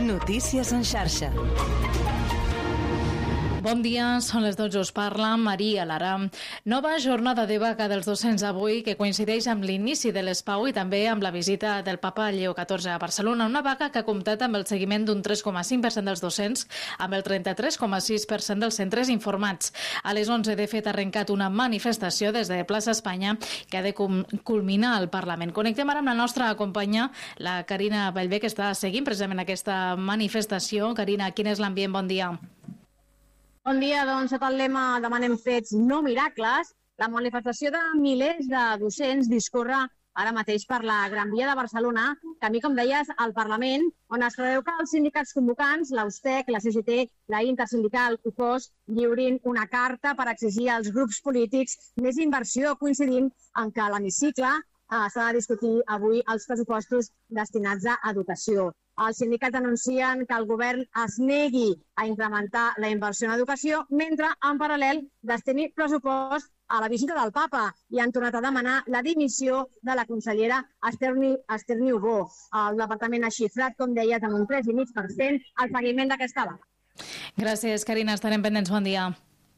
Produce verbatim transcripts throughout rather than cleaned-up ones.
Notícies en xarxa. Bon dia, són les dotze, us parla Maria Lara. Nova jornada de vaga dels docents avui, que coincideix amb l'inici de l'ESPAU i també amb la visita del papa Lleó catorze a Barcelona. Una vaga que ha comptat amb el seguiment d'un tres coma cinc per cent dels docents, amb el trenta-tres coma sis per cent dels centres informats. A les onze, de fet, ha arrencat una manifestació des de Plaça Espanya que ha de culminar al Parlament. Connectem ara amb la nostra companya, la Carina Bellver, que està seguint precisament aquesta manifestació. Carina, quin és l'ambient? Bon dia. Bon dia, doncs, sota el lema Demanem fets, no miracles, la manifestació de milers de docents discorre ara mateix per la Gran Via de Barcelona, camí, com deies, al Parlament, on es preveu que els sindicats convocants, l'A U S T E C, la C G T, la Intersindical, U P O S, lliurin una carta per exigir als grups polítics més inversió, coincidint en que a l'hemicicle eh, s'ha de discutir avui els pressupostos destinats a educació. Els sindicats anuncien que el govern es negui a incrementar la inversió en educació, mentre, en paral·lel, destini pressupost a la visita del papa i han tornat a demanar la dimissió de la consellera Esther Niubó. El departament ha xifrat, com deies, en un tres coma cinc per cent el seguiment d'aquesta vaga. Gràcies, Carina. Estarem pendents. Bon dia.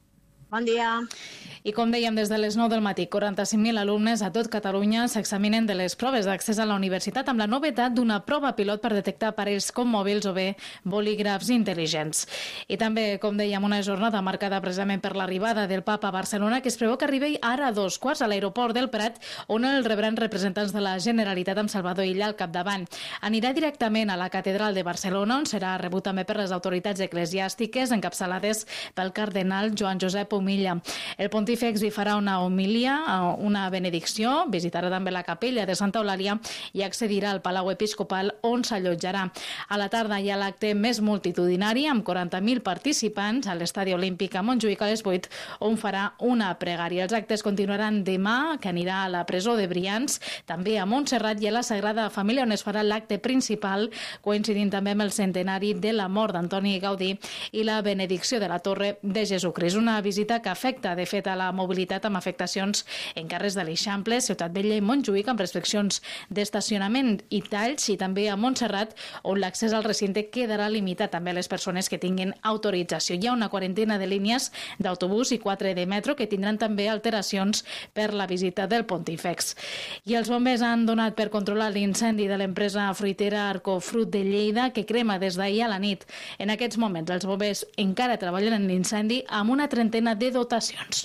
Bon dia. I com dèiem, des de les nou del matí, quaranta-cinc mil alumnes a tot Catalunya s'examinen de les proves d'accés a la universitat amb la novetat d'una prova pilot per detectar aparells com mòbils o bé bolígrafs intel·ligents. I també, com dèiem, una jornada marcada precisament per l'arribada del papa a Barcelona, que es preveu que arribi ara a dos quarts a l'aeroport del Prat, on el rebran representants de la Generalitat amb Salvador Illa al capdavant. Anirà directament a la Catedral de Barcelona, on serà rebut també per les autoritats eclesiàstiques encapçalades pel cardenal Joan Josep Omilla. El pontífex hi farà una homilia, una benedicció, visitarà també la capella de Santa Eulàlia i accedirà al Palau Episcopal, on s'allotjarà. A la tarda hi ha l'acte més multitudinari, amb quaranta mil participants a l'Estadi Olímpic a Montjuïc a les vuit, on farà una pregària. Els actes continuaran demà, que anirà a la presó de Brians, també a Montserrat i a la Sagrada Família, on es farà l'acte principal, coincidint també amb el centenari de la mort d'Antoni Gaudí i la benedicció de la Torre de Jesucrist. Una visita que afecta, de fet, a la mobilitat amb afectacions en carrers de l'Eixample, Ciutat Vella i Montjuïc, amb restriccions d'estacionament i talls, i també a Montserrat, on l'accés al recinte quedarà limitat també a les persones que tinguin autorització. Hi ha una quarantena de línies d'autobús i quatre de metro que tindran també alteracions per la visita del pontífex. I els bombers han donat per controlar l'incendi de l'empresa fruitera Arcofrut de Lleida, que crema des d'ahir a la nit. En aquests moments, els bombers encara treballen en l'incendi amb una trentena de dotacions.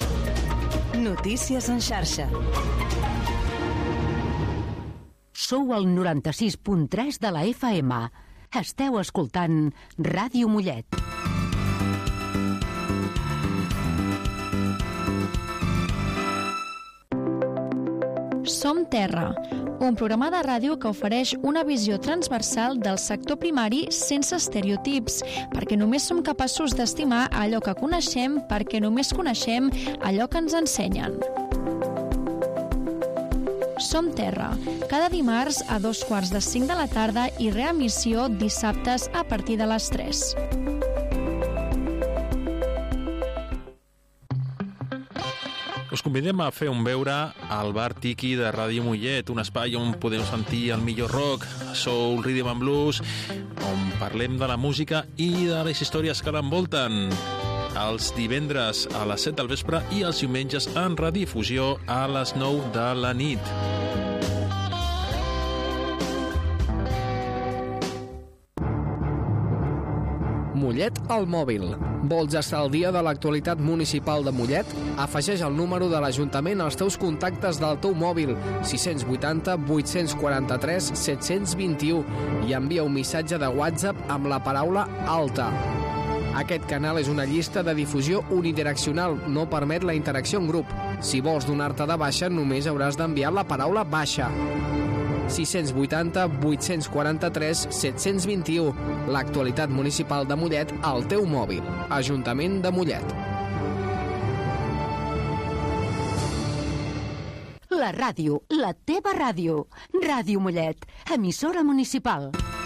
Notícies en xarxa. Sou al noranta-sis punt tres de la F M. Esteu escoltant Ràdio Mollet. Som Terra, un programa de ràdio que ofereix una visió transversal del sector primari sense estereotips, perquè només som capaços d'estimar allò que coneixem, perquè només coneixem allò que ens ensenyen. Som Terra, cada dimarts a dos quarts de cinc de la tarda i reemissió dissabtes a partir de les tres. Us convidem a fer un beure al bar Tiki de Ràdio Mollet, un espai on podeu sentir el millor rock, soul, rhythm and blues, on parlem de la música i de les històries que l'envolten. Els divendres a les set del vespre i els diumenges en redifusió a les nou de la nit. Mollet al mòbil. Vols estar al dia de l'actualitat municipal de Mollet? Afegeix el número de l'Ajuntament als teus contactes del teu mòbil sis vuitanta vuit quaranta-tres set dos u i envia un missatge de WhatsApp amb la paraula alta. Aquest canal és una llista de difusió unidireccional, no permet la interacció en grup. Si vols donar-te de baixa, només hauràs d'enviar la paraula baixa. sis vuitanta vuit quaranta-tres set dos u. L'actualitat municipal de Mollet al teu mòbil. Ajuntament de Mollet. La ràdio, la teva ràdio. Ràdio Mollet, emissora municipal.